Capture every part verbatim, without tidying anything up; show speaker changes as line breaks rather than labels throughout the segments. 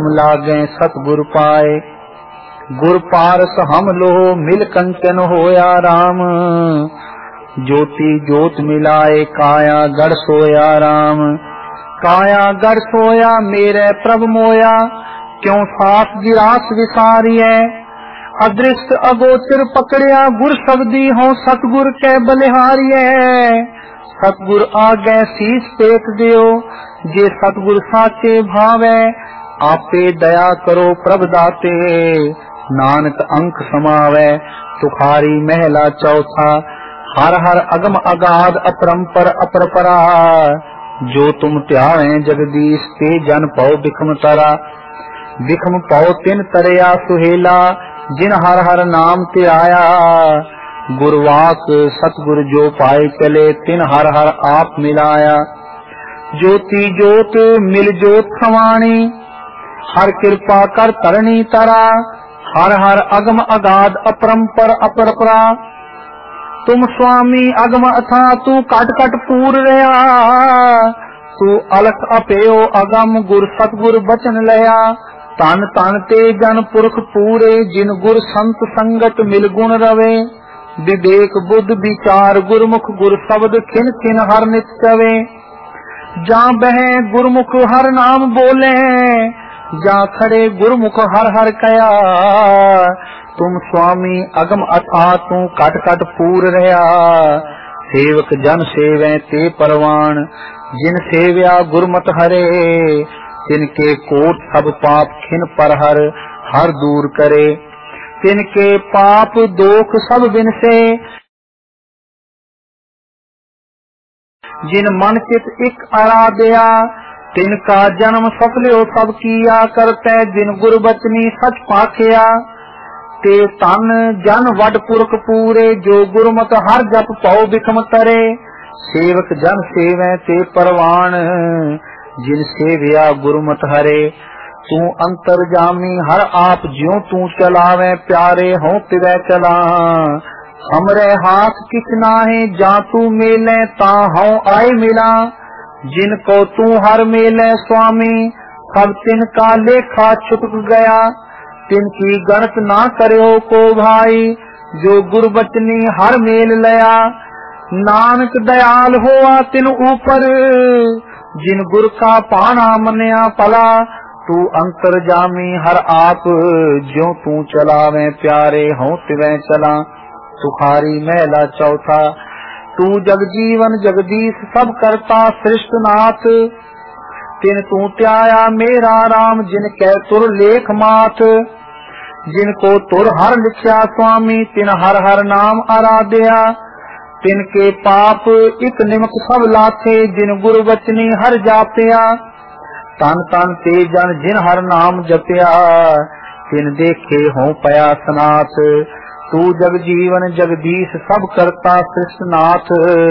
लागे सतगुर पाए। गुर पारस हम लोह मिल कंचन होया राम। ज्योति ज्योत मिलाए काया गढ़ सोया राम। काया गढ़ सोया मेरे प्रभ मोया, क्यों सास गिरास विसारिय। अदृष्ट अगोचर पकड़िया गुर शब्दी हो सतगुर के बलिहारिय। सतगुर आगे शीस पेट दियो, जे सतगुर साचे भावे। आपे दया करो प्रभ दाते, नानक अंक समावे। तुखारी महला चौथा। हर हर अगम अगाध अपरंपर अपरपरा। जो तुम त्यावे जगदीश ते जन पाओ बिखम तरा। बिखम पाओ तिन तरया सुहेला, जिन हर हर नाम ते आया। गुरवाक सतगुर जो पाए चले, तिन हर हर आप मिलाया। ज्योति ज्योत मिल ज्योत खवाणी, हर कृपा कर तरणी तरा। हर हर अगम अगाध अपरंपर अपरपरा। तुम स्वामी अगम अथा तू कट कट पूर रहा। तू अलख अपेयो अगम गुर सतगुर बचन लया। तन तन ते जन पुरख पूरे, जिन गुर संत संगत मिल गुण रवे। विवेक बुद्ध विचार गुरमुख गुर शब्द खिन खिन हर नित चवे। जा बहे गुरमुख हर नाम बोले, जा खड़े गुरमुख हर हर कया। तुम स्वामी अगम अथा तू कट कट पूर रहा। सेवक जन सेवे ते परवान, जिन सेव्या गुरमत हरे। तिनके कोट सब पाप खिन पर हर हर दूर करे। तिनके पाप दोख सब बिनसे, जिन मन चित इक आराध्या। तिनका जन्म सफल्यो सब किया, करते जिन गुर बचनी सच पाखिया। ते तन जन वड पुरख पूरे, जो गुरमत हर जप पाओ बिखम तरे। सेवक जन सेवे ते परवान, जिन सेव्या गुरमत हरे। तू अंतर जामी हर आप ज्यों तू चलावे, प्यारे हो तिवै चला। हमरे हाथ किछ नाहे, जा तू मेले ता हूँ आए मिला। जिनको तू हर मेले स्वामी, सब तिनका लेखा छुटक गया। तिनकी गणत ना करो को भाई, जो गुरबचनी हर मेल लया। नानक दयाल होआ तिन ऊपर, जिन गुर का पाना मनिया पला। तू अंतर जामी हर आप, ज्यों तू चलावे प्यारे हो तिवै चला। तुखारी महला चौथा। तू जग जीवन जगदीश सब करता सृष्ट नाथ। तिन तू त्याया मेरा राम, जिन कै तुर लेख माथ। जिनको तुर हर लिखया स्वामी, तिन हर हर नाम आराध्या। तिनके पाप एक निमक सब लाथे, जिन गुरु बचनी हर जापया। तन तन ते जन जिन हर नाम जपया, तिन देखे हो पया सनाथ। तू जग जीवन जगदीश सब करता सृष्टनाथ।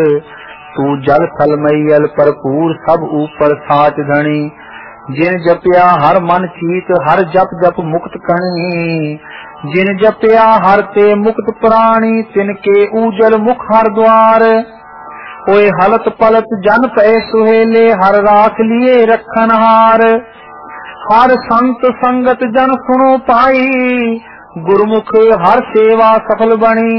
तू जल थल मैयल भरपूर सब ऊपर साच धनी। जिन जपया हर मन चीत, हर जप जप मुक्त कणी। जिन जपया हर ते मुक्त प्राणी, तिनके ऊजल मुख हर द्वार। कोई हलत पलत जन पै सुहेले, हर राख लिए रखन हार। हर संत संगत जन सुनो पाई, गुरमुख हर सेवा सफल बनी।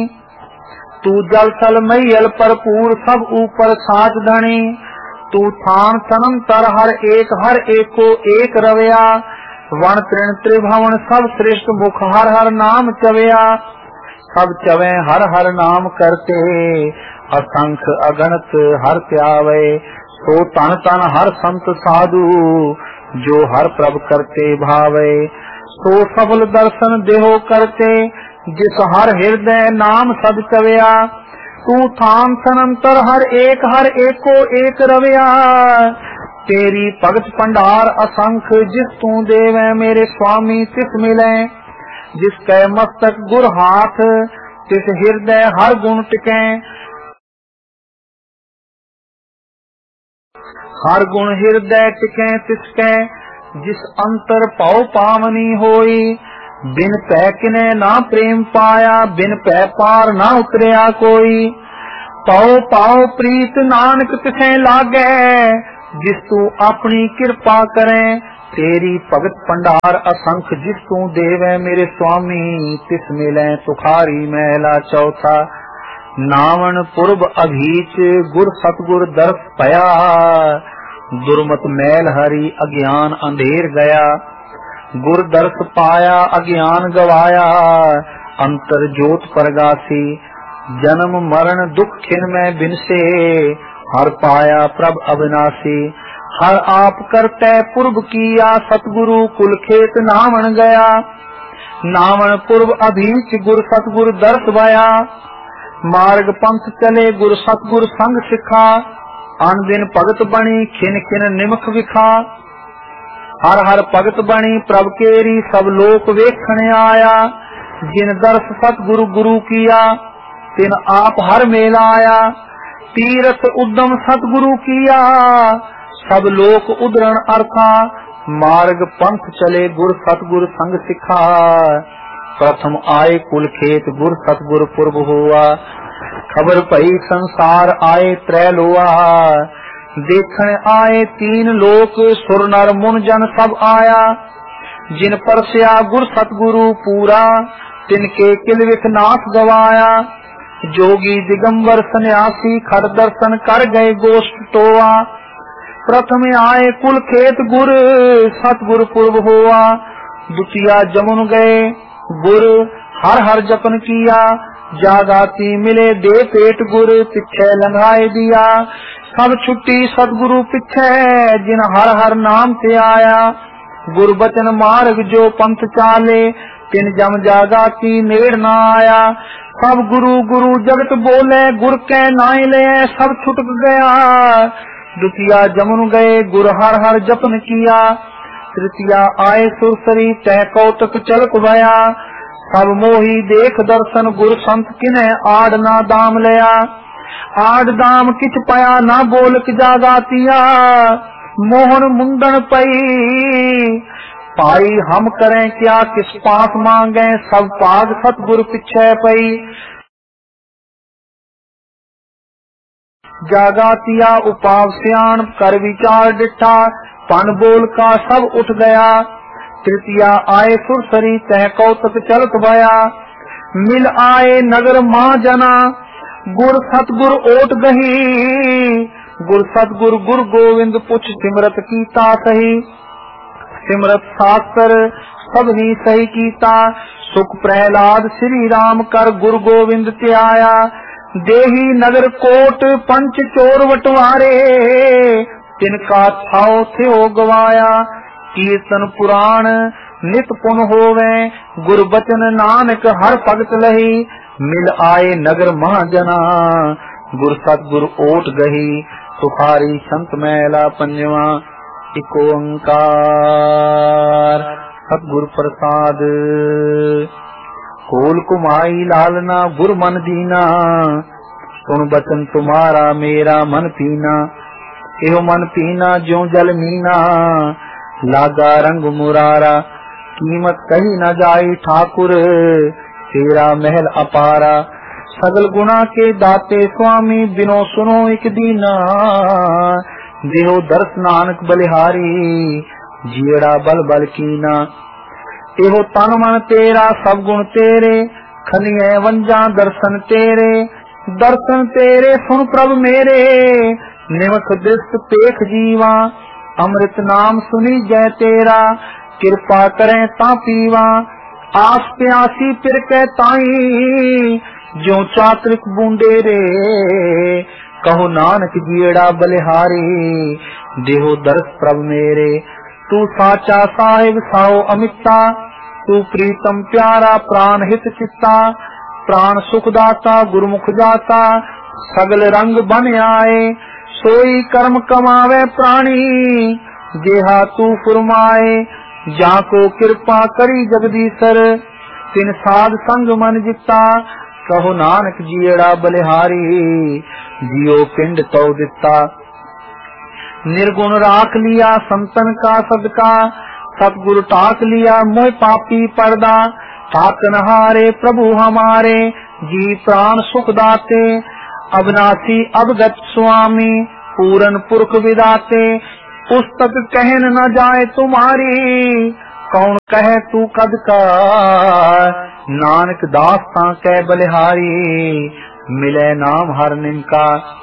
तू जल थल मैयल भरपूर सब ऊपर साच धनी। तू थान तनम तर हर एक हर एको एक रवया। वन तृण त्रिभवन सब श्रेष्ठ मुख हर हर नाम चवया। सब चवे हर हर नाम करते, असंख अगणत हर त्यावे। सो तन तन हर संत साधु, जो हर प्रभ करते भावे। सो सफल दर्शन देहो करते, जिस हर हृदय नाम सद चवया। तू थान तनंतर हर एक हर एको एक रवया। तेरी भगत भंडार असंख, जिस तू देवे मेरे स्वामी तिस मिले। जिसके मस्तक गुर हाथ, तिस हृदय हर गुण टिके। हर गुण हृदय टिके तिसके, जिस अंतर पाओ पावनी होई। बिन पै किने ना प्रेम पाया, बिन पै पार ना उतरिया कोई। पाओ पाओ प्रीत नानक तिसे लागे, जिस तू अपनी कृपा करे। तेरी भगत भंडार असंख जिस तू देवै मेरे स्वामी तिस मिलै तुखारी महला चौथा। नावन पुरब अभीच गुर सतगुर दर्श पया दुर्मत मैल हरी अज्ञान अंधेर गया। गुर दर्श पाया अज्ञान गवाया अंतर जोत परगासी। जन्म मरण दुख खिन में बिनसे हर पाया प्रभ अविनाशी। हर आप करते पूर्व किया सतगुरु कुल खेत नावन गया। नावन पूर्व अभीच गुर सतगुर दर्श भया। मार्ग पंथ चले गुर सतगुर संग सिखा। अन दिन भगत बनी खिन खिन निमख विखा। हर हर भगत बनी प्रभ केरी सब लोक वेखण आया। जिन दर्श सतगुरु गुरु किया तिन आप हर मेला आया। तीरथ उद्यम सतगुरु किया सब लोक उदरण अर्था। मार्ग पंथ चले गुर सतगुर संग सिखा। प्रथम आए कुल खेत गुर सतगुर पुरब हुआ। खबर पई संसार आए त्रैलोआ। देखण आए तीन लोक सुर नर मुन जन सब आया। जिन परस्या गुर सतगुरु पूरा तिनके किल विख नाथ गवाया। जोगी दिगंबर सन्यासी खर दर्शन कर गए गोष्ठ टोआ। प्रथम आए कुल खेत गुर सतगुर पुरब हुआ। द्वितीया जमुन गए गुर हर हर जपन किया। जागाती मिले दे पेट गुर पिछे लंघाए दिया। सब छुट्टी सतगुरु पिछे जिन हर हर नाम से आया। गुर बचन मार्ग जो पंथ चाले तिन जम जागाती नेड़ न आया। सब गुरु गुरु जगत बोले गुर के नाई ले सब छुटक गया। द्वितीया जमुन गए गुर हर हर जपन किया। तृतीया आए सुरसरी तह कौतक चलक भया। सब मोही देख दर्शन गुर संत किने आड़ ना दाम लिया। आड़ दाम किछ पाया ना बोलक जागातिया। मोहन मुंदन पई पाई हम करें क्या किस पास मांगे सब पाग सतगुर पिछे पई। जागातिया उपाव सियान कर विचार डिठा। पन बोल का सब उठ गया। तृतीया आए सुरसरी तह कौतक चलत भया। मिल आए नगर महाजना गुर सतगुर ओट गही। गुर सतगुर गुर गोविंद पुछ सिमरत कीता सही। सिमरत शास्त्र सब ही सही कीता। सुख प्रहलाद श्री राम कर गुरु गोविंद ते आया। देही नगर कोट पंच चोर वटवारे तिनका थाओ थे हो गवाया। कीर्तन पुराण नित पुन होवे गुर बचन नानक हर भगत लही। मिल आए नगर महाजना गुर सतगुर ओट गही। सुखारी संत मैला पंजवा एक ओंकार सतगुर प्रसाद। कोल कुमाई लालना गुर मन दीना। सुन बचन तुम्हारा मेरा मन पीना। एहो मन पीना ज्यों जल मीना। लागा रंग मुरारा कीमत कही न जाई ठाकुर तेरा महल अपारा। सगल गुना के दाते स्वामी बिनो सुनो एक दीना। देहो दर्श नानक बलिहारी जीड़ा बल बल कीना। एहो तन मन तेरा सब गुण तेरे खनिए वंजा दर्शन तेरे। दर्शन तेरे सुन प्रभ मेरे निमख दृष्ट पेख जीवा। अमृत नाम सुनी जय तेरा कृपा करें ता पीवा। आस प्यासी फिर के ताई जो चातृक बूंदे रे। कहो नानक जीड़ा बलिहारी देहो दर्श प्रभ मेरे। तू साचा साहिब साओ अमिता। तू प्रीतम प्यारा प्राण हित चित्ता। प्राण सुखदाता गुरुमुख जाता सगल रंग बन आए। सोई कर्म कमावे प्राणी जेहा तू फुरमाए। जाको कृपा करी जगदीसर तिन साध संग मन जिता। कहो नानक जीड़ा बलिहारी जियो पिंड तो दिता। निर्गुण राख लिया संतन का सदका। सतगुरु टाक लिया मोह पापी पर्दा। ठाकन हारे प्रभु हमारे जी प्राण सुख दाते। अविनाशी अवगत स्वामी पूरन पुरख विदाते। पुस्तक कहन न जाए तुम्हारी, कौन कहे तू कद का, नानक दास ता कै बलिहारी, मिले नाम हर निमका।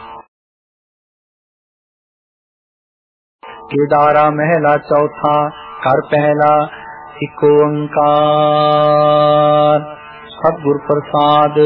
केदारा महला चौथा, कर पहला एक ओंकार। सतगुर प्रसाद।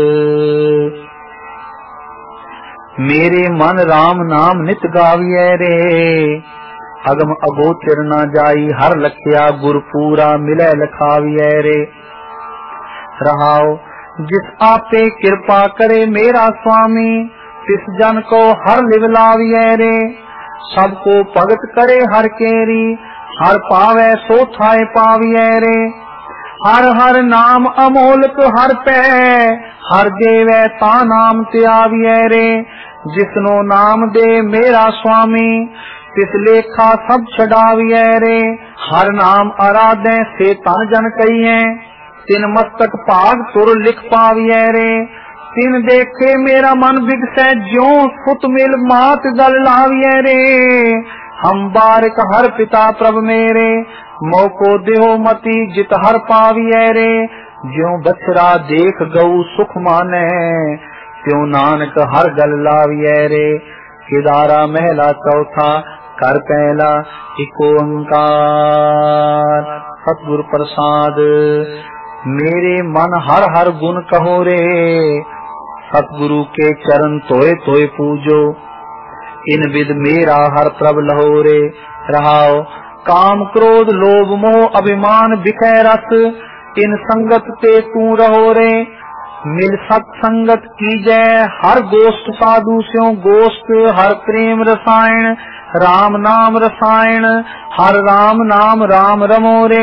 मेरे मन राम नाम नित गाविए रे, अगम अगोचर न जाई हर लखिया, गुरपूरा मिले लखाविए रे। रहाओ जिस आपे कृपा करे मेरा स्वामी, तिस जन को हर लिवलाविए रे। सबको भगत करे हर केरी, हर पावे सो थाए पाविए रे। हर हर नाम अमोलक हर पै, हर देवे ता नाम त्याविए रे। जिसनो नाम दे मेरा स्वामी, तिस लेखा सब छड़ाविए रे। हर नाम आराधे से तन जन कहिए, तिन मस्तक भाग तुर लिख पाविए रे। तिन देखे मेरा मन बिगसै, ज्यों सुत मिल मात गल लाविए रे। हम बारिक हर पिता प्रभ मेरे, मोको देहो मति जित हर पाविए रे। ज्यों बछरा देख गऊ सुख माने, त्यों नानक हर गल लाविए रे। केदारा महला चौथा, कर पहला एक ओंकार। सतगुर प्रसाद। मेरे मन हर हर गुण कहो रे, सतगुरु के चरण तोए तोए पूजो। इन विद मेरा हर प्रभ लहो रे। रहाओ काम क्रोध लोभ मोह अभिमान बिखै रस, इन संगत ते तू रहो रे। मिल सत्संगत की जय हर गोष्ठ साधु स्यों गोष्ठ, हर प्रेम रसायन राम नाम रसायन, हर राम नाम राम रमो रे।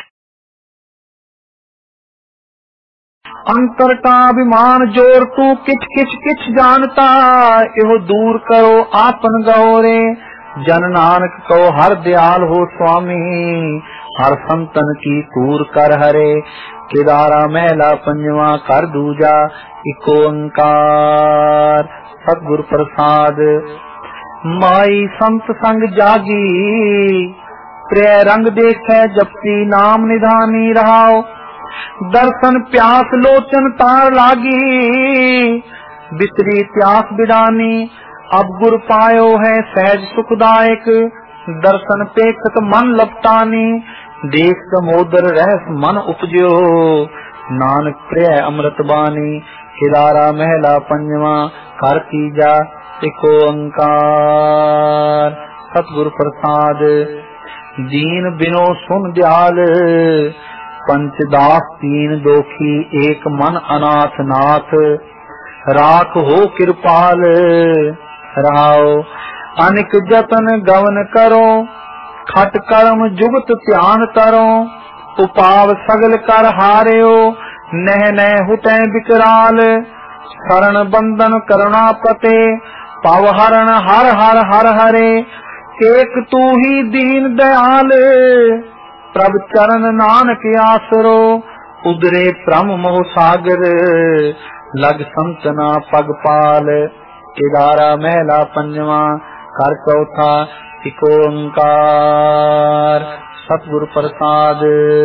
अंतर का अभिमान जोर तू किच किच किच जानता, एहो दूर करो आपन गहो रे। जन नानक को हर दयाल हो स्वामी, हर संतन की तूर कर हरे। केदारा महला पंजवा, कर दूजा एक ओंकार। सतगुर प्रसाद। माई संत संग जागी, प्रिय रंग देखे जपती नाम निधानी। रहाओ दर्शन प्यास लोचन तार लागी, बिसरी प्यास बिडानी। अब गुर पायो है सहज सुखदायक, दर्शन पेखत मन लपटानी। देख समुद्र रहस मन उपजो, नानक प्रिय अमृत बानी। केदारा महला पंजवा, कर कीजा एक ओंकार। सतगुर प्रसाद। दीन बिनो सुन दयाल, पंचदास तीन दोखी, एक मन अनाथ नाथ। राख हो कृपाल। रहाओ अनिक जतन गवन करो, खट कर्म जुगत ध्यान करो। उपाव सगल कर हारियो, नह नह हुटै बिकराल। शरण बंदन करुणा पते, पव हरण हर हर हर हरे। एक तू ही दीन दयाल, प्रभ चरण नानक आसरो। उदरे प्रम मोह सागर, लग संतना पग पाल। केदारा महला पंजवा, कर चौथा एक ओंकार। सतगुर प्रसाद।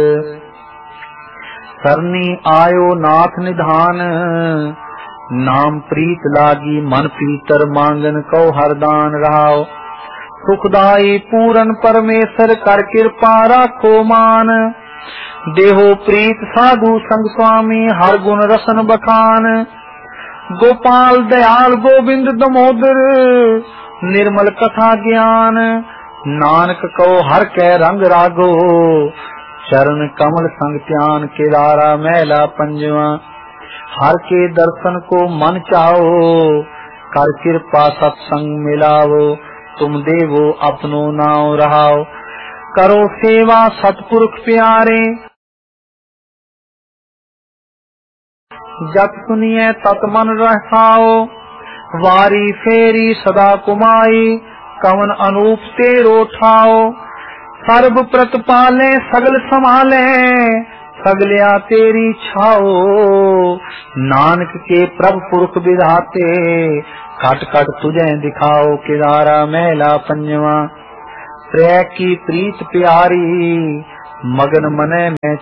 सरनी आयो नाथ निधान, नाम प्रीत लागी मन प्रीतर। मांगन को हरदान। रहाओ सुखदाई पूरन परमेश्वर, कर कृपा राखो मान। देहो प्रीत साधु संग स्वामी, हर गुण रसन बखान। गोपाल दयाल गोविंद दमोदर, निर्मल कथा ज्ञान। नानक को हर कै रंग रागो, चरण कमल संग ध्यान। केदारा महला पंजवा, हर के दर्शन को मन चाहो। कर कृपा सत्संग मिलावो, तुम देवो अपनो नाव। रहाओ करो सेवा सतपुरख प्यारे, जत सुनिए तत मन रसाओ। वारी फेरी सदा कुमाई, कवन अनूप तेरो ठाओ। सर्व प्रतपाले सगल संभाले, सगलिया तेरी छाओ। नानक के प्रभु पुरख विधाते, कट कट तुझे दिखाओ। केदारा महला पंजवा, प्रै की प्रीत प्यारी, मगन मनै में